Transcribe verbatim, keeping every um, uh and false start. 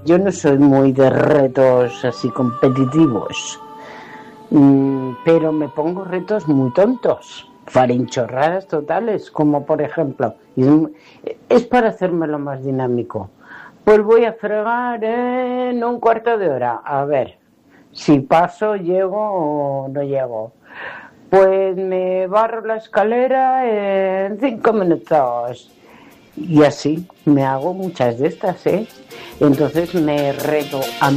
Yo no soy muy de retos así competitivos, mm, pero me pongo retos muy tontos, farinchorradas totales, como por ejemplo, es para hacérmelo más dinámico. Pues voy a fregar en un cuarto de hora, a ver si paso, llego o no llego. Pues me barro la escalera en cinco minutos. Y así me hago muchas de estas, ¿eh? Entonces me reto a